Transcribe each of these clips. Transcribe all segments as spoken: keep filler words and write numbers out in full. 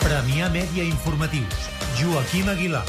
Premià Mèdia Informatius. Joaquim Aguilar.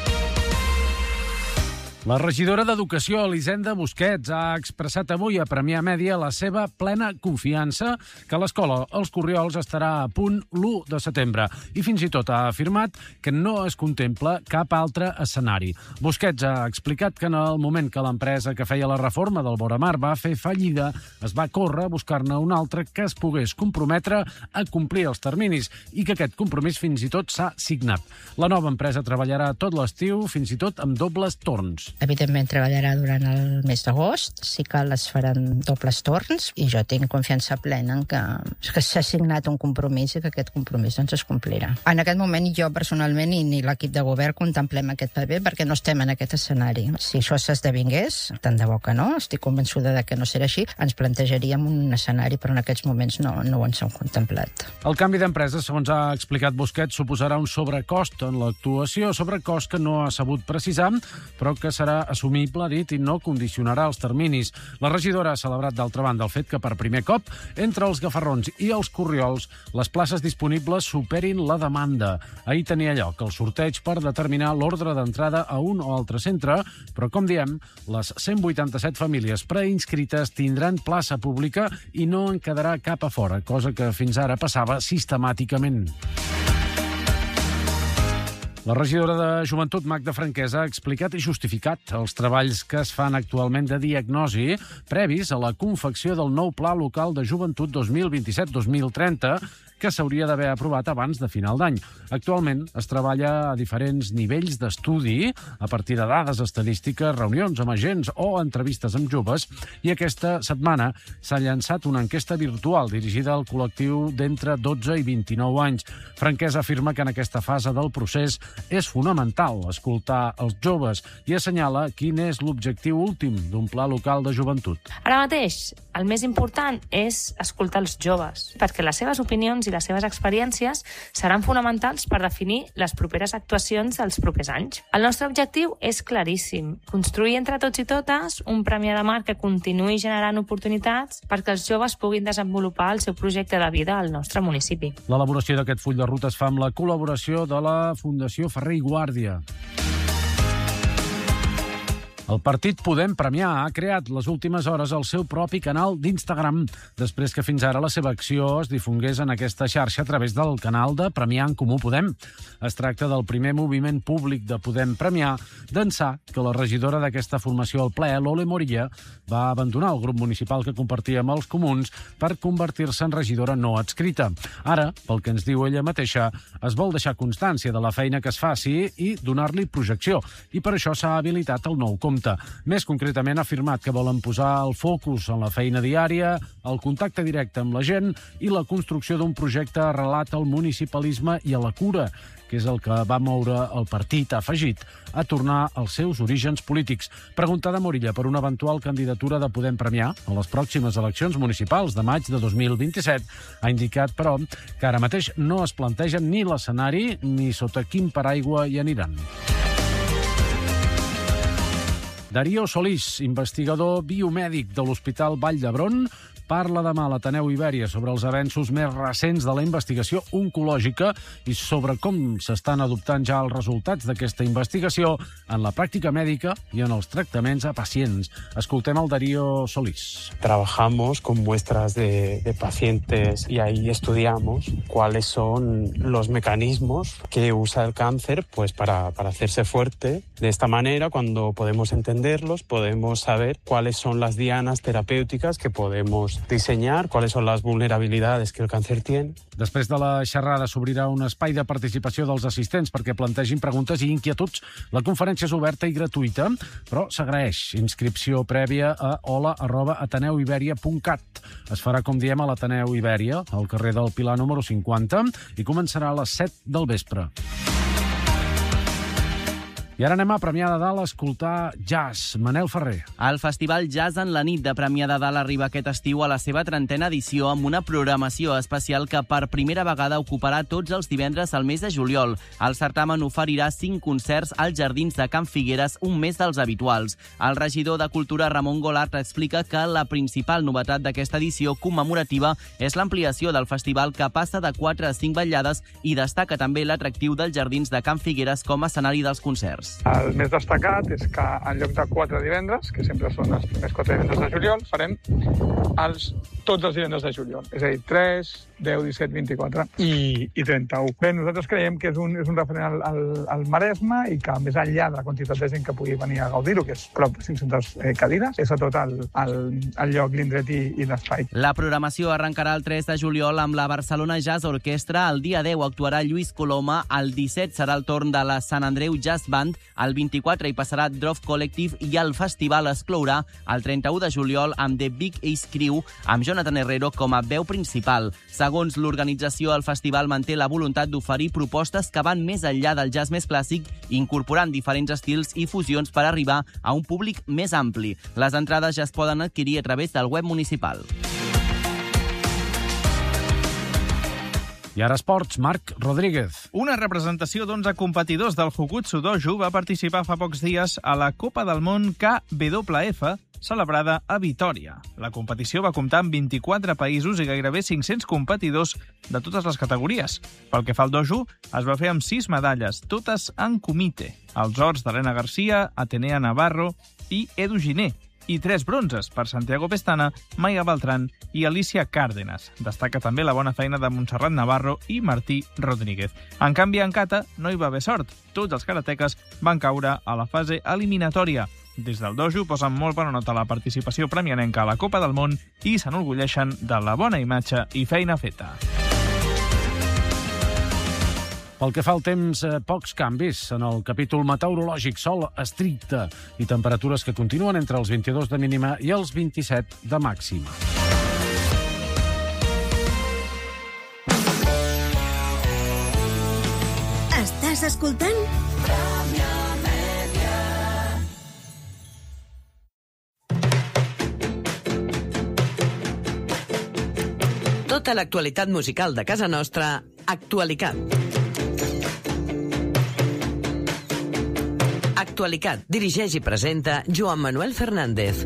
La regidora d'Educació, Elisenda Busquets, ha expressat avui a Premià Mèdia la seva plena confiança que l'escola Els Corriols estarà a punt l'u de setembre i fins i tot ha afirmat que no es contempla cap altre escenari. Busquets ha explicat que en el moment que l'empresa que feia la reforma del Voramar va fer fallida, es va córrer a buscar-ne un altre que es pogués comprometre a complir els terminis i que aquest compromís fins i tot s'ha signat. La nova empresa treballarà tot l'estiu, fins i tot amb dobles torns. Evidentment treballarà durant el mes d'agost, sí que les faran dobles torns i jo tinc confiança plena en que, que s'ha signat un compromís i que aquest compromís doncs, es complirà. En aquest moment jo personalment i ni l'equip de govern contemplem aquest paper perquè no estem en aquest escenari. Si això s'esdevingués, tant de bo que no, estic convençuda de que no serà així, ens plantejaríem un escenari, però en aquests moments no, no ho ens hem contemplat. El canvi d'empresa, segons ha explicat Busquets, suposarà un sobrecost en l'actuació, sobrecost que no ha sabut precisar, però que serà assumible, ha dit, i no condicionarà els terminis. La regidora ha celebrat, d'altra banda, el fet que per primer cop, entre els Gafarrons i els Corriols, les places disponibles superin la demanda. Ahir tenia lloc el sorteig per determinar l'ordre d'entrada a un o altre centre, però, com diem, les cent vuitanta-set famílies preinscrites tindran plaça pública i no en quedarà cap a fora, cosa que fins ara passava sistemàticament. La regidora de Joventut, Magda Franquesa, ha explicat i justificat els treballs que es fan actualment de diagnosi previs a la confecció del nou Pla Local de Joventut dos mil vint-i-set dos mil trenta, que s'hauria d'haver aprovat abans de final d'any. Actualment es treballa a diferents nivells d'estudi, a partir de dades estadístiques, reunions amb agents o entrevistes amb joves, i aquesta setmana s'ha llançat una enquesta virtual dirigida al col·lectiu d'entre dotze i vint-i-nou anys. Franquesa afirma que en aquesta fase del procés és fonamental escoltar els joves i assenyala quin és l'objectiu últim d'un pla local de joventut. Ara mateix, el més important és escoltar els joves, perquè les seves opinions i les seves experiències seran fonamentals per definir les properes actuacions dels propers anys. El nostre objectiu és claríssim, construir entre tots i totes un Premià de Mar que continuï generant oportunitats perquè els joves puguin desenvolupar el seu projecte de vida al nostre municipi. L'elaboració d'aquest full de ruta es fa amb la col·laboració de la Fundació Ferrer i Guàrdia. El partit Podem Premià ha creat les últimes hores el seu propi canal d'Instagram, després que fins ara la seva acció es difongués en aquesta xarxa a través del canal de Premià en Comú Podem. Es tracta del primer moviment públic de Podem Premià d'ençà que la regidora d'aquesta formació al ple, l'Ole Morilla, va abandonar el grup municipal que compartia amb els comuns per convertir-se en regidora no adscrita. Ara, pel que ens diu ella mateixa, es vol deixar constància de la feina que es faci i donar-li projecció, i per això s'ha habilitat el nou compte. Més concretament, ha afirmat que volen posar el focus en la feina diària, el contacte directe amb la gent i la construcció d'un projecte arrelat al municipalisme i a la cura, que és el que va moure el partit, ha afegit, a tornar als seus orígens polítics. Preguntada a Morilla per una eventual candidatura de Podem Premià a les pròximes eleccions municipals de maig de dos mil vint-i-set, ha indicat, però, que ara mateix no es plantegen ni l'escenari ni sota quin paraigua hi aniran. Darío Solís, investigador biomèdic de l'Hospital Vall d'Hebron, parla demà a l'Ateneu Ibèria sobre els avenços més recents de la investigació oncològica i sobre com s'estan adoptant ja els resultats d'aquesta investigació en la pràctica mèdica i en els tractaments a pacients. Escoltem el Darío Solís. Trabajamos con muestras de, de pacientes y ahí estudiamos cuáles son los mecanismos que usa el cáncer pues para, para hacerse fuerte. De esta manera, cuando podemos entenderlos, podemos saber cuáles son las dianas terapéuticas que podemos diseñar, cuáles son las vulnerabilidades que el cáncer tiene. Després de la xerrada s'obrirà un espai de participació dels assistents perquè plantegin preguntes i inquietuds. La conferència és oberta i gratuïta, però s'agraeix inscripció prèvia a hola arroba ateneuibèria punt cat. Es farà, com diem, a l'Ateneu Ibèria, al carrer del Pilar número cinquanta, i començarà a les set del vespre. I ara anem a Premià de Dalt a escoltar jazz. Manel Ferrer. El Festival Jazz en la nit de Premià de Dalt arriba aquest estiu a la seva trentena edició amb una programació especial que per primera vegada ocuparà tots els divendres al mes de juliol. El certamen oferirà cinc concerts als Jardins de Can Figueres, un més dels habituals. El regidor de Cultura, Ramon Golart, explica que la principal novetat d'aquesta edició commemorativa és l'ampliació del festival, que passa de quatre a cinc vetllades, i destaca també l'atractiu dels Jardins de Can Figueres com a escenari dels concerts. El més destacat és que en lloc de quatre divendres, que sempre són els primers quatre divendres de juliol, farem els, tots els divendres de juliol. És a dir, tres, deu, disset, vint-i-quatre i, i trenta-u. Bé, nosaltres creiem que és un, és un referent al, al, al Maresme i que, més enllà de la quantitat de gent que pugui venir a gaudir-ho, que és prop de cinc-centes eh, cadires, és a tot el, el, el lloc, l'indret i, i l'espai. La programació arrencarà el tres de juliol amb la Barcelona Jazz Orquestra. El dia deu actuarà Lluís Coloma, el disset serà el torn de la Sant Andreu Jazz Band, el vint-i-quatre hi passarà Drove Collective i el festival es clourà el trenta-u de juliol amb The Big Ace Crew, amb Jonathan Herrero com a veu principal. Segons l'organització, el festival manté la voluntat d'oferir propostes que van més enllà del jazz més clàssic, incorporant diferents estils i fusions per arribar a un públic més ampli. Les entrades ja es poden adquirir a través del web municipal. I ara esports, Marc Rodríguez. Una representació d'onze competidors del Fukutsu Dojo va participar fa pocs dies a la Copa del Món K W F, celebrada a Vitòria. La competició va comptar amb vint-i-quatre països i gairebé cinc-cents competidors de totes les categories. Pel que fa al dojo, es va fer amb sis medalles, totes en comité. Els ors d'Helena Garcia, Atenea Navarro i Edu Giner, i tres bronzes per Santiago Pestana, Maia Beltrán i Alicia Cárdenas. Destaca també la bona feina de Montserrat Navarro i Martí Rodríguez. En canvi, en kata no hi va haver sort. Tots els karateques van caure a la fase eliminatòria. Des del dojo posen molt bona nota la participació premianenca a la Copa del Món i s'enorgulleixen de la bona imatge i feina feta. Pel que fa al temps, eh, pocs canvis en el capítol meteorològic. Sol estricte i temperatures que continuen entre els vint-i-dos de mínima i els vint-i-set de màxima. Estàs escoltant? Tota l'actualitat musical de casa nostra, Actualicat. Actualicat dirigeix i presenta Joan Manuel Fernández.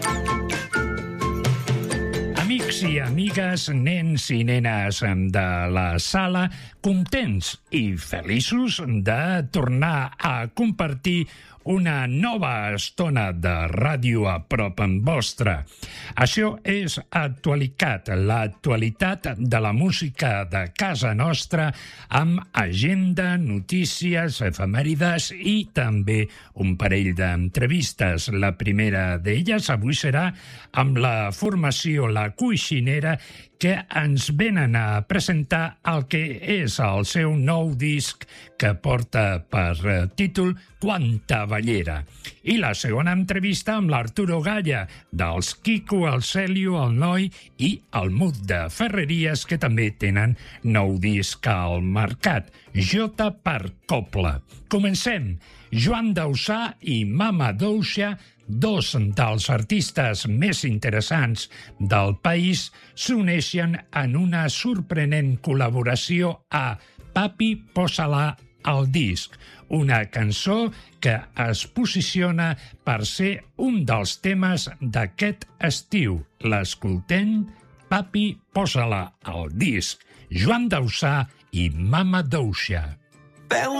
Amics i amigues, nens i nenes de la sala, contents i feliços de tornar a compartir una nova estona de ràdio a prop vostre. Això és Actualicat, l'actualitat de la música de casa nostra, amb agenda, notícies, efemèrides i també un parell d'entrevistes. La primera d'elles avui serà amb la formació La Coixinera, que ens venen a presentar el que és el seu nou disc, que porta per títol Quanta Ballera. I la segona entrevista amb l'Arturo Galla, dels Quico, el Celio, el Noi i el Mut de Ferreries, que també tenen nou disc al mercat. Jota per Copla. Comencem. Joan Dausà i Mama Douxa, dos dels artistes més interessants del país, s'uneixen en una sorprenent col·laboració a Papi, posa-la al disc, una cançó que es posiciona per ser un dels temes d'aquest estiu. L'escoltem, Papi, posa-la al disc. Joan Dausà i Mama Douxa.